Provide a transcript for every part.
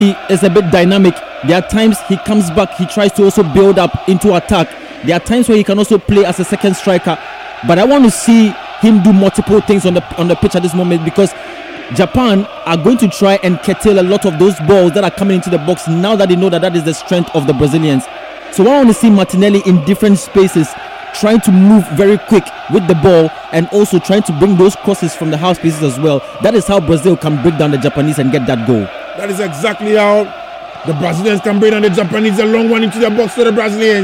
He is a bit dynamic. There are times he comes back, he tries to also build up into attack. There are times where he can also play as a second striker. But I want to see him do multiple things on the pitch at this moment, because Japan are going to try and curtail a lot of those balls that are coming into the box now that they know that is the strength of the Brazilians. So I want to see Martinelli in different spaces, trying to move very quick with the ball and also trying to bring those crosses from the half spaces as well. That is how Brazil can break down the Japanese and get that goal. That is exactly how the Brazilians can break down the Japanese. A long one into the box for the Brazilians.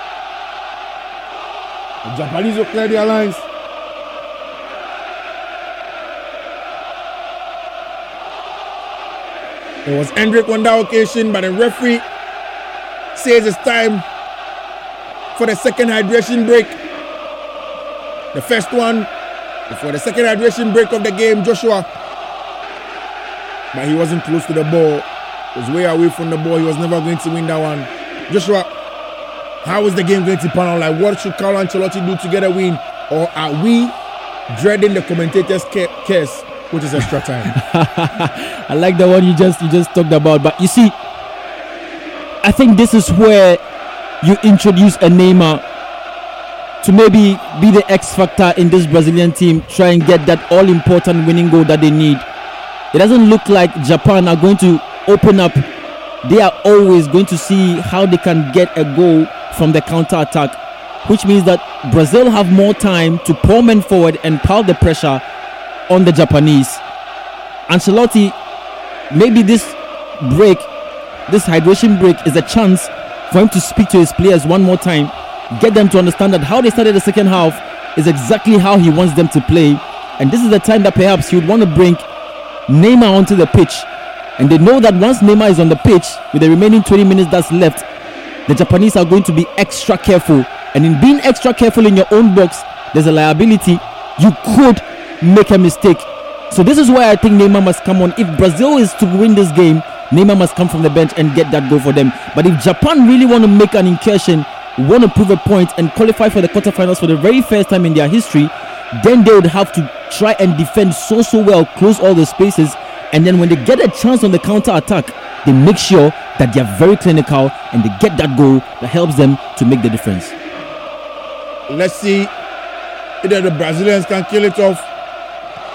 The Japanese will clear their lines. It was Hendrick on that occasion, but the referee says it's time for the second hydration break. The first one before the second hydration break of the game, Joshua. But he wasn't close to the ball. He was way away from the ball. He was never going to win that one. Joshua, how is the game going to pan out? Like, what should Carlo Ancelotti do to get a win? Or are we dreading the commentator's curse, which is extra time? I like the one you just talked about. But you see, I think this is where you introduce a Neymar to maybe be the X factor in this Brazilian team, try and get that all-important winning goal that they need. It doesn't look like Japan are going to open up. They are always going to see how they can get a goal from the counter-attack, which means that Brazil have more time to pour men forward and pile the pressure on the Japanese. Ancelotti, maybe this hydration break is a chance for him to speak to his players one more time, get them to understand that how they started the second half is exactly how he wants them to play. And this is the time that perhaps he would want to bring Neymar onto the pitch. And they know that once Neymar is on the pitch, with the remaining 20 minutes that's left, the Japanese are going to be extra careful. And in being extra careful in your own box, there's a liability. You could make a mistake. So this is why I think Neymar must come on. If Brazil is to win this game, Neymar must come from the bench and get that goal for them. But if Japan really want to make an incursion, want to prove a point and qualify for the quarterfinals for the very first time in their history, then they would have to try and defend so well, close all the spaces, and then when they get a chance on the counter attack, they make sure that they are very clinical and they get that goal that helps them to make the difference. Let's see either the Brazilians can kill it off